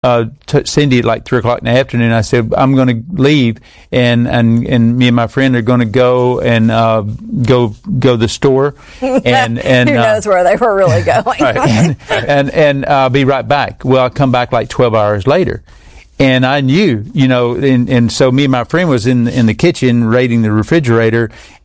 Cindy at like 3:00 in the afternoon. I said, I'm going to leave, and me and my friend are going to go and go to the store, and who knows where they were really going. Right, and I'll be right back. Well, I'll come back like 12 hours later. And I knew, and so me and my friend was in the kitchen raiding the refrigerator,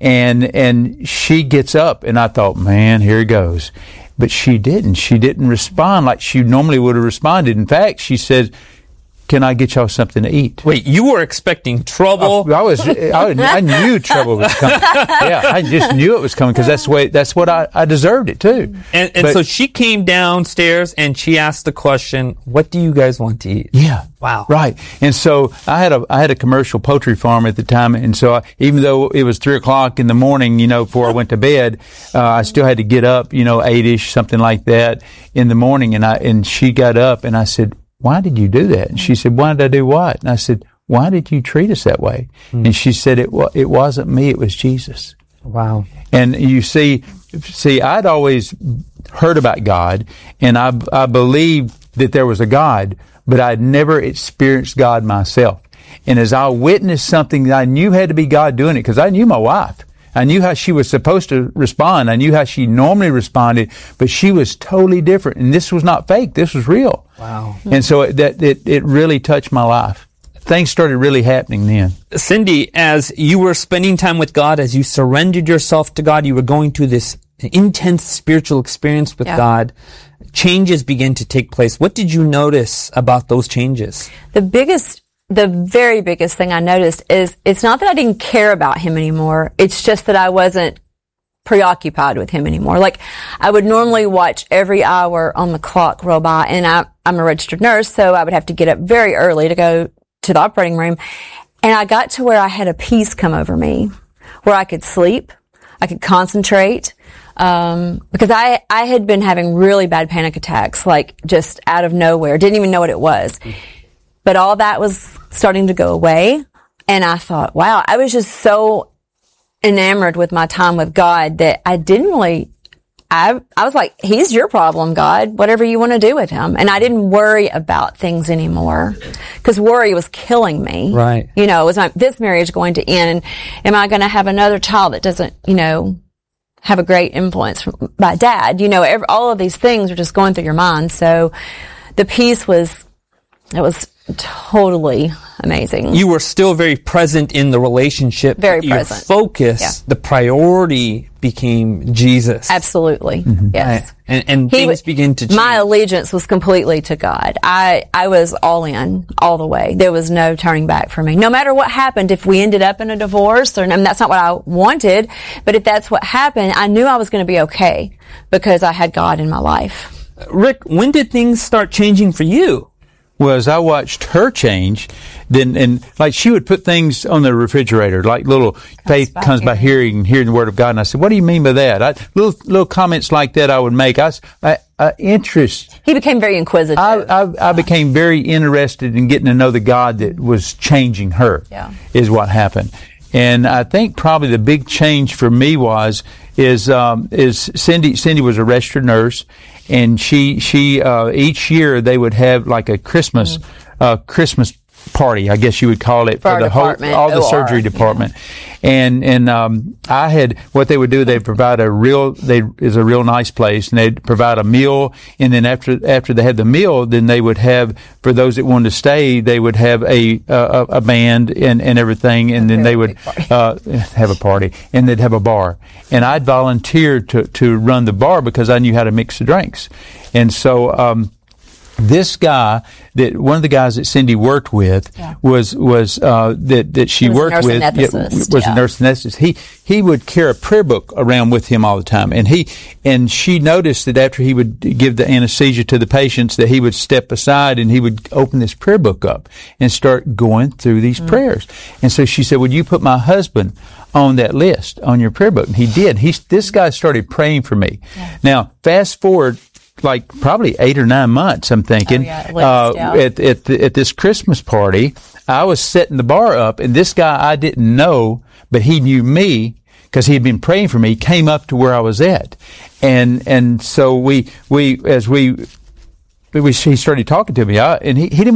and she gets up, and I thought, man, here it goes. But she didn't. She didn't respond like she normally would have responded. In fact, she said, can I get y'all something to eat? Wait, you were expecting trouble? I knew trouble was coming. Yeah, I just knew it was coming because that's what I deserved it too. And so she came downstairs and she asked the question, what do you guys want to eat? Yeah. Wow. Right. And so I had a commercial poultry farm at the time, and so even though it was 3:00 in the morning, before I went to bed, I still had to get up, 8-ish, something like that in the morning, and she got up and I said, why did you do that? And she said, why did I do what? And I said, why did you treat us that way? And she said, it wasn't me, it was Jesus. Wow. And you see, I'd always heard about God, and I believed that there was a God, but I'd never experienced God myself. And as I witnessed something that I knew had to be God doing it, because I knew my wife. I knew how she was supposed to respond. I knew how she normally responded, but she was totally different. And this was not fake. This was real. Wow. And so it really touched my life. Things started really happening then. Cindy, as you were spending time with God, as you surrendered yourself to God, you were going through this intense spiritual experience with God. Changes began to take place. What did you notice about those changes? The very biggest thing I noticed is it's not that I didn't care about him anymore. It's just that I wasn't preoccupied with him anymore. Like, I would normally watch every hour on the clock roll by, and I'm a registered nurse, so I would have to get up very early to go to the operating room. And I got to where I had a peace come over me, where I could sleep, I could concentrate, because I had been having really bad panic attacks, like just out of nowhere, didn't even know what it was. But all that was starting to go away. And I thought, wow, I was just so enamored with my time with God that I didn't really, I was like, he's your problem, God, whatever you want to do with him. And I didn't worry about things anymore because worry was killing me. Right. Was this marriage going to end? And am I going to have another child that doesn't, have a great influence from my dad? All of these things are just going through your mind. So the peace was totally amazing. You were still very present in the relationship. Very present. Your focus, the priority became Jesus. Absolutely. Mm-hmm. Yes. Right. And things begin to change. My allegiance was completely to God. I was all in, all the way. There was no turning back for me. No matter what happened, if we ended up in a divorce, that's not what I wanted, but if that's what happened, I knew I was going to be okay because I had God in my life. Rick, when did things start changing for you? Well, as I watched her change, and like she would put things on the refrigerator, like little faith comes by hearing the word of God. And I said, what do you mean by that? Little comments like that I would make. Interest. He became very inquisitive. I became very interested in getting to know the God that was changing her. Yeah. Is what happened. And I think probably the big change for me is Cindy was a registered nurse, and she each year they would have like a Christmas party, I guess you would call it, for the surgery department. And I had, what they would do, they'd provide a real nice place, and they'd provide a meal, and then after they had the meal, then they would have, for those that wanted to stay, they would have a band and everything, and then they would have a party, and they'd have a bar. And I'd volunteered to run the bar because I knew how to mix the drinks. And so this guy, one of the guys that Cindy worked with was a nurse anesthetist. He would carry a prayer book around with him all the time, and she noticed that after he would give the anesthesia to the patients, that he would step aside and he would open this prayer book up and start going through these prayers. And so she said, "Would you put my husband on that list on your prayer book?" And he did. This guy started praying for me. Yeah. Now, fast forward, like probably 8 or 9 months, I'm thinking, at this Christmas party, I was setting the bar up, and this guy I didn't know, but he knew me because he had been praying for me, came up to where I was at. And so we he started talking to me, and he didn't